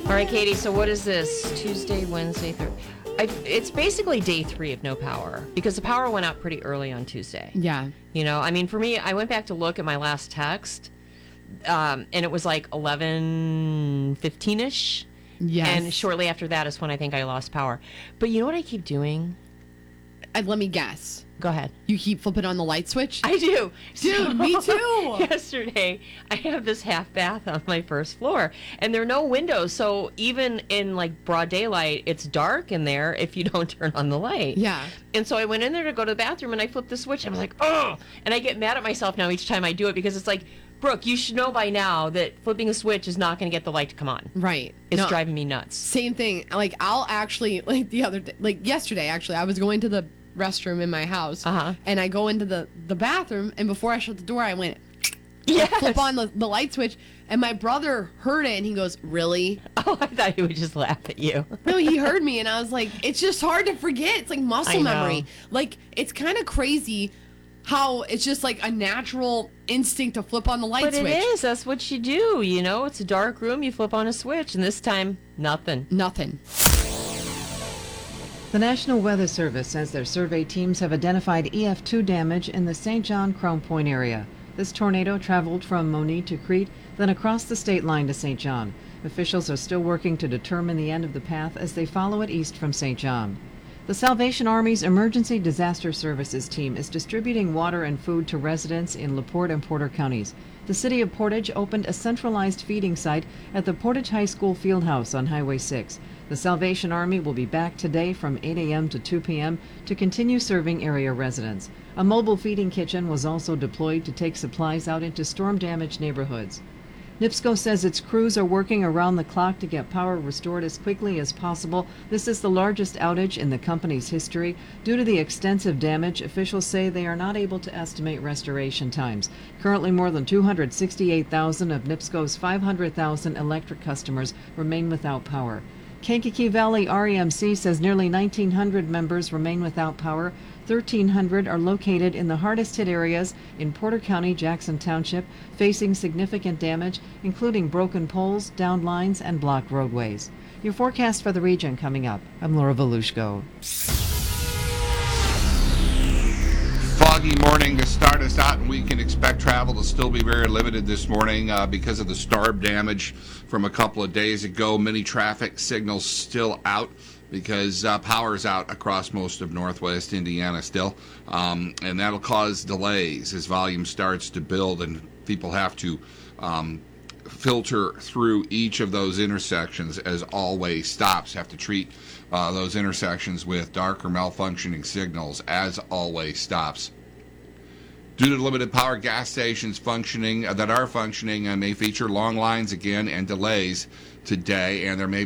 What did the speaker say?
All right, Katie, so what is this? Tuesday, Wednesday, Thursday? It's basically day 3 of no power because the power went out pretty early on Tuesday. Yeah. You know, I mean, for me, I went back to look at my last text, and it was like 11:15-ish. Yes. And shortly after that is when I think I lost power. But you know what I keep doing? Let me guess. Go ahead. You keep flipping on the light switch? I do. Dude, me too. Yesterday, I have this half bath on my first floor, and there are no windows. So even in like broad daylight, it's dark in there if you don't turn on the light. Yeah. And so I went in there to go to the bathroom, and I flipped the switch. And I was like, oh! And I get mad at myself now each time I do it because it's like, Brooke, you should know by now that flipping a switch is not going to get the light to come on. Right. It's driving me nuts. Same thing. Like, I'll actually, like the other day, like yesterday, actually, I was going to the restroom in my house, and I go into the bathroom, and before I shut the door, I went, flip on the light switch, and my brother heard it, and he goes, really? Oh, I thought he would just laugh at you. No, he heard me, and I was like, it's just hard to forget. It's like muscle memory. Like, it's kind of crazy how it's just like a natural instinct to flip on the light switch. But it is. That's what you do, you know? It's a dark room, you flip on a switch, and this time, nothing. Nothing. The National Weather Service says their survey teams have identified EF2 damage in the St. John-Crown Point area. This tornado traveled from Moni to Crete, then across the state line to St. John. Officials are still working to determine the end of the path as they follow it east from St. John. The Salvation Army's Emergency Disaster Services team is distributing water and food to residents in LaPorte and Porter counties. The city of Portage opened a centralized feeding site at the Portage High School Fieldhouse on Highway 6. The Salvation Army will be back today from 8 a.m. to 2 p.m. to continue serving area residents. A mobile feeding kitchen was also deployed to take supplies out into storm-damaged neighborhoods. NIPSCO says its crews are working around the clock to get power restored as quickly as possible. This is the largest outage in the company's history. Due to the extensive damage, officials say they are not able to estimate restoration times. Currently, more than 268,000 of NIPSCO's 500,000 electric customers remain without power. Kankakee Valley REMC says nearly 1,900 members remain without power. 1,300 are located in the hardest hit areas in Porter County, Jackson Township, facing significant damage, including broken poles, downed lines, and blocked roadways. Your forecast for the region coming up. I'm Laura Volushko. Foggy morning to start us out, and we can expect travel to still be very limited this morning because of the storm damage from a couple of days ago. Many traffic signals still out because power's out across most of northwest Indiana still, and that'll cause delays as volume starts to build and people have to filter through each of those intersections as always stops, have to treat those intersections with dark or malfunctioning signals as always stops. Due to limited power, gas stations functioning may feature long lines again and delays today, and there may